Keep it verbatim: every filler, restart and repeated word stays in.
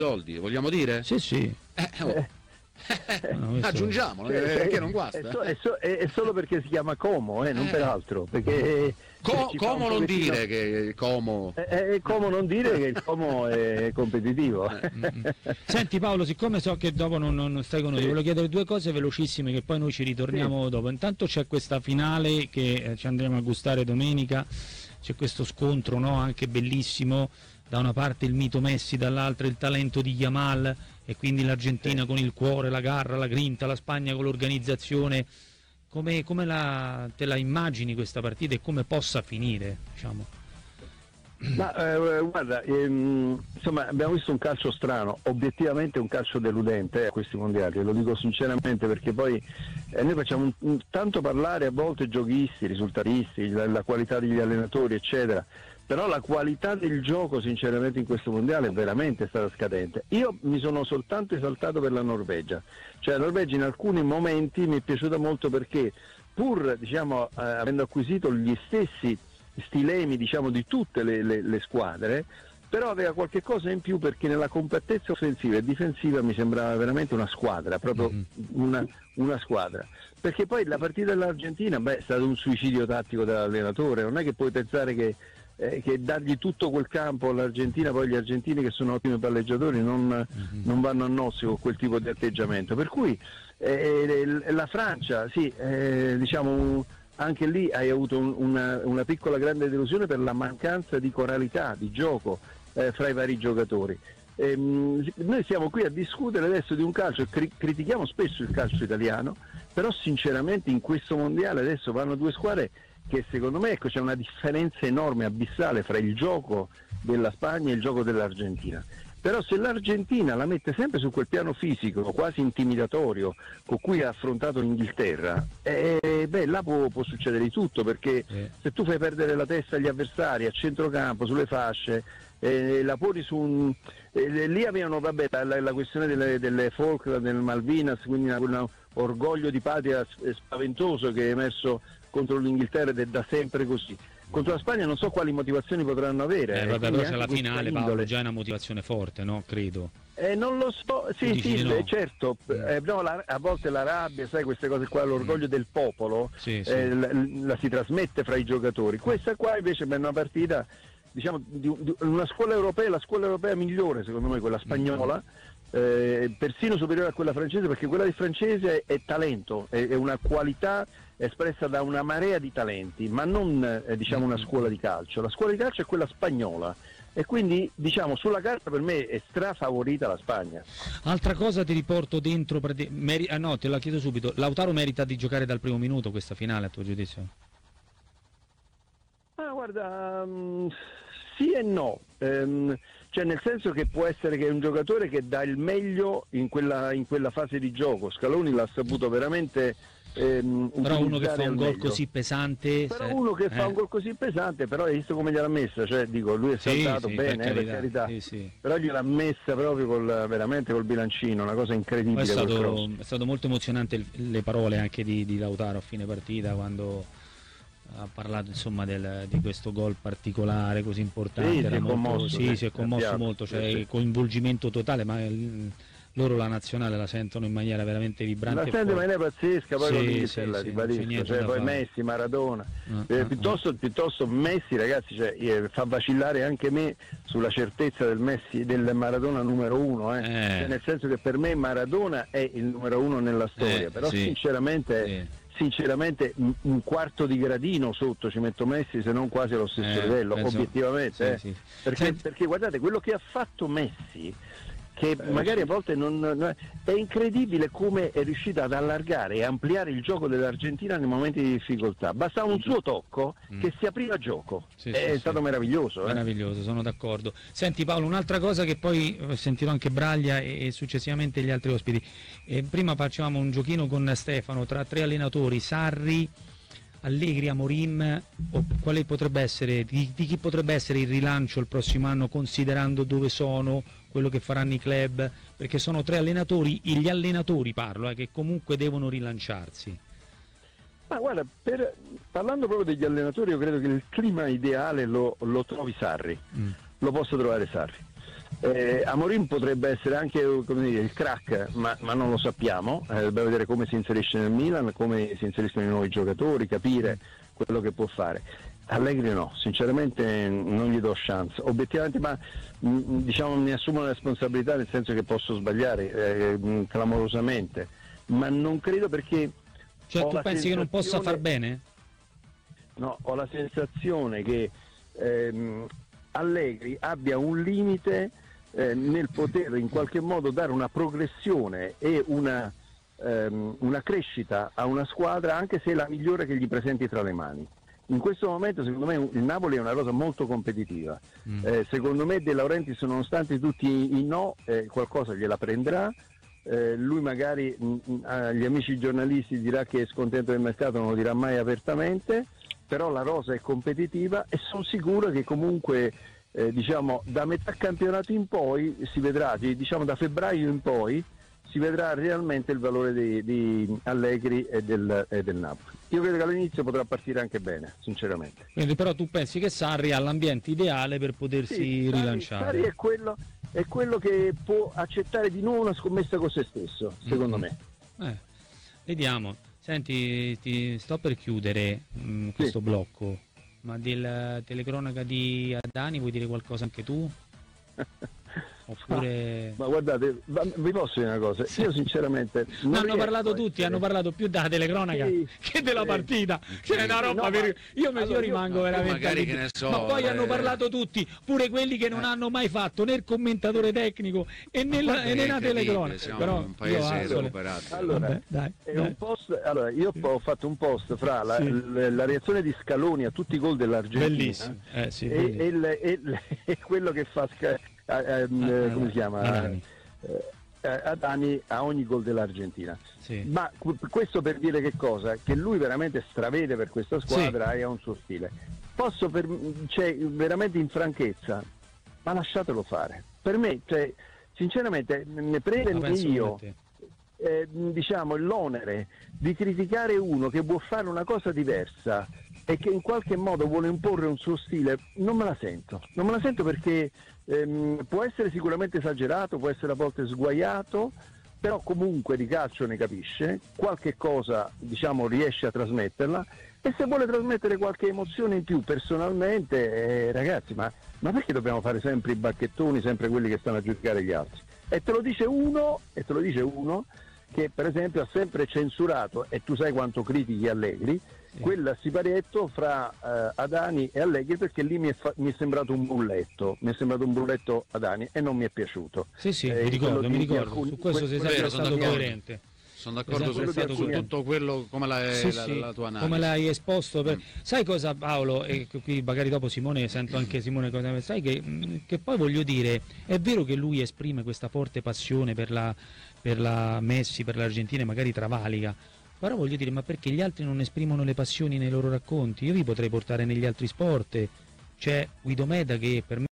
soldi, vogliamo dire? Sì, sì. Eh, oh. Eh. No, aggiungiamo, eh, che non guasta. È, so, è, so, è solo perché si chiama Como, eh, non Eh. per altro. Perché Co- ci fa Como un non pochettino- dire che Como. È, è Como non dire che il Como è competitivo. Senti Paolo, siccome so che dopo non, non stai con noi, Sì. volevo chiedere due cose velocissime che poi noi ci ritorniamo dopo. Intanto c'è questa finale che eh, ci andremo a gustare domenica, c'è questo scontro, no, anche bellissimo, da una parte il mito Messi, dall'altra il talento di Yamal, e quindi l'Argentina Sì. con il cuore, la garra, la grinta, la Spagna con l'organizzazione. Come, come la, te la immagini questa partita e come possa finire, diciamo? Ma eh, guarda, ehm, insomma, abbiamo visto un calcio strano, obiettivamente un calcio deludente eh, a questi mondiali, lo dico sinceramente, perché poi eh, noi facciamo un, un, tanto parlare a volte giochisti, risultatisti, la, la qualità degli allenatori eccetera, però la qualità del gioco sinceramente in questo mondiale è veramente stata scadente. Io mi sono soltanto esaltato per la Norvegia, cioè la Norvegia in alcuni momenti mi è piaciuta molto perché pur diciamo eh, avendo acquisito gli stessi stilemi diciamo di tutte le, le, le squadre, però aveva qualche cosa in più, perché nella compattezza offensiva e difensiva mi sembrava veramente una squadra, proprio mm-hmm. una, una squadra, perché poi la partita dell'Argentina beh, è stato un suicidio tattico dell'allenatore, non è che puoi pensare che, eh, che dargli tutto quel campo all'Argentina, poi gli argentini che sono ottimi palleggiatori non, mm-hmm. non vanno a nozze con quel tipo di atteggiamento, per cui eh, la Francia sì, eh, diciamo anche lì hai avuto un, una, una piccola grande delusione per la mancanza di coralità, di gioco eh, fra i vari giocatori. Ehm, noi siamo qui a discutere adesso di un calcio, cri- critichiamo spesso il calcio italiano, però sinceramente in questo mondiale adesso vanno due squadre che secondo me ecco, c'è una differenza enorme, abissale fra il gioco della Spagna e il gioco dell'Argentina. Però se l'Argentina la mette sempre su quel piano fisico quasi intimidatorio con cui ha affrontato l'Inghilterra, eh, beh là può, può succedere di tutto, perché eh. se tu fai perdere la testa agli avversari a centrocampo, sulle fasce, eh, la poni su un... Eh, lì avevano vabbè, la, la questione delle, delle Falkland, del Malvinas, quindi un orgoglio di patria spaventoso che è emerso contro l'Inghilterra ed è da sempre così. Contro la Spagna non so quali motivazioni potranno avere. Eh, vabbè, però c'è la finale, Paolo, già è una motivazione forte, no? Credo. Eh, non lo so, sì, sì, no? certo, eh, no, la, a volte la rabbia, sai, queste cose qua, l'orgoglio mm. del popolo, sì, sì. Eh, la, la si trasmette fra i giocatori. Questa qua invece è una partita, diciamo, di, di una scuola europea, la scuola europea migliore, secondo me, quella spagnola, mm. eh, persino superiore a quella francese, perché quella di francese è, è talento, è, è una qualità espressa da una marea di talenti, ma non eh, diciamo una scuola di calcio. La scuola di calcio è quella spagnola e quindi diciamo sulla carta per me è strafavorita la Spagna. Altra cosa ti riporto dentro, meri- ah no, te la chiedo subito, Lautaro merita di giocare dal primo minuto questa finale a tuo giudizio? Ah guarda, um, sì e no, um, cioè nel senso che può essere che è un giocatore che dà il meglio in quella, in quella fase di gioco. Scaloni l'ha saputo veramente ehm, però uno che fa un gol meglio. così pesante, però se... uno che eh. fa un gol così pesante, però hai visto come gliel'ha messa, cioè dico lui è sì, saltato sì, bene per eh, carità, per carità. Sì, sì. Però gliel'ha messa proprio col, veramente col bilancino, una cosa incredibile. È stato, è stato molto emozionante il, le parole anche di, di Lautaro a fine partita, quando ha parlato insomma del, di questo gol particolare così importante. Sì, Era si è molto, commosso, sì, sì, si è commosso piano, molto, cioè sì, il coinvolgimento totale, ma il, loro la nazionale la sentono in maniera veramente vibrante. La sente in maniera pazzesca, poi sì, con l'Inghilterra, sì, ribadisco, sì, cioè, poi fare. Messi, Maradona, uh, eh, uh, piuttosto, uh. piuttosto Messi ragazzi, cioè, eh, fa vacillare anche me sulla certezza del Messi, del Maradona numero uno, eh. Eh. Cioè, nel senso che per me Maradona è il numero uno nella storia, eh, però sì, sinceramente... Sì. Sinceramente un quarto di gradino sotto ci metto Messi, se non quasi allo stesso eh, livello, penso, obiettivamente. sì, eh. sì. Perché, Senti... perché guardate, quello che ha fatto Messi, che eh, magari sì. a volte non, non è incredibile come è riuscito ad allargare e ampliare il gioco dell'Argentina nei momenti di difficoltà. Bastava un suo tocco mm. che si apriva gioco. Sì, è sì, stato sì. meraviglioso. Eh. Meraviglioso, sono d'accordo. Senti Paolo, un'altra cosa che poi sentirò anche Braglia e, e successivamente gli altri ospiti. Eh, prima facevamo un giochino con Stefano tra tre allenatori, Sarri, Allegri, Amorim, o quale potrebbe essere, di, di chi potrebbe essere il rilancio il prossimo anno, considerando dove sono, quello che faranno i club, perché sono tre allenatori, gli allenatori parlo, eh, che comunque devono rilanciarsi. Ma guarda, per, parlando proprio degli allenatori, io credo che il clima ideale lo, lo trovi Sarri, mm. lo posso trovare Sarri. Eh, Amorim potrebbe essere anche, come dire, il crack, ma, ma non lo sappiamo, eh, dobbiamo vedere come si inserisce nel Milan, come si inseriscono i nuovi giocatori, capire quello che può fare. Allegri no, sinceramente non gli do chance, obiettivamente, ma mh, diciamo mi assumo la responsabilità, nel senso che posso sbagliare eh, mh, clamorosamente, ma non credo, perché cioè ho tu la pensi che non possa far bene? No, ho la sensazione che ehm, Allegri abbia un limite eh, nel poter in qualche modo dare una progressione e una, ehm, una crescita a una squadra, anche se è la migliore che gli presenti tra le mani. In questo momento secondo me il Napoli è una rosa molto competitiva, mm. eh, secondo me De Laurentiis, nonostante tutti i no, eh, qualcosa gliela prenderà. Eh, lui magari mh, agli amici giornalisti dirà che è scontento del mercato, non lo dirà mai apertamente, però la rosa è competitiva e sono sicuro che comunque eh, diciamo da metà campionato in poi si vedrà, diciamo da febbraio in poi si vedrà realmente il valore di, di Allegri e del, e del Napoli. Io credo che all'inizio potrà partire anche bene, sinceramente. Quindi però tu pensi che Sarri ha l'ambiente ideale per potersi sì, Sarri, rilanciare? Sarri è quello, è quello che può accettare di nuovo una scommessa con se stesso, secondo mm-hmm. me. Eh, vediamo. Senti, ti sto per chiudere mh, questo sì. blocco, ma della telecronaca di Adani vuoi dire qualcosa anche tu? Oppure... Ma, ma guardate, vi posso dire una cosa, sì. io sinceramente... Non hanno parlato tutti, essere... hanno parlato più della telecronaca sì, che della sì. partita, che è una roba no, per... Io, allora, io rimango io, veramente... Che ne so, ma poi eh... hanno parlato tutti, pure quelli che non eh. hanno mai fatto né il commentatore tecnico e nella, e nella telecronaca. Però un paese recuperato. Allora, Vabbè, dai, è dai. Un post, allora, io ho fatto un post fra la, sì. la, la reazione di Scaloni a tutti i gol dell'Argentina eh, sì, e, e, il, e, e quello che fa... Eh, eh, ah, come si chiama? Adani. Eh, Adani a ogni gol dell'Argentina. Sì. Ma questo per dire che cosa? Che lui veramente stravede per questa squadra sì. e ha un suo stile. Posso per, cioè, veramente in franchezza, ma lasciatelo fare. Per me, cioè, sinceramente, ne prende io eh, diciamo l'onere di criticare uno che vuol fare una cosa diversa e che in qualche modo vuole imporre un suo stile. Non me la sento, non me la sento perché ehm, può essere sicuramente esagerato, può essere a volte sguaiato, però comunque di calcio ne capisce, qualche cosa diciamo riesce a trasmetterla, e se vuole trasmettere qualche emozione in più personalmente, eh, ragazzi, ma, ma perché dobbiamo fare sempre i bacchettoni, sempre quelli che stanno a giudicare gli altri? E te lo dice uno, e te lo dice uno che per esempio ha sempre censurato, e tu sai quanto critichi Allegri, sì. quel siparietto fra uh, Adani e Allegri, perché lì mi è, fa- mi è sembrato un bulletto, mi è sembrato un bulletto Adani e non mi è piaciuto. Sì, sì, eh, mi ricordo, mi ricordo, alcuni, su questo sei sempre stato coerente. Sono d'accordo su, stato su tutto quello, come la, sì, la, sì, la tua analisi. Come l'hai esposto. Per... Mm. Sai cosa, Paolo, e qui magari dopo Simone, sento anche Simone cosa sai che, che poi voglio dire, è vero che lui esprime questa forte passione per la, per la Messi, per l'Argentina e magari travalica, però voglio dire, ma perché gli altri non esprimono le passioni nei loro racconti? Io vi potrei portare negli altri sport, c'è Guido Meda che per me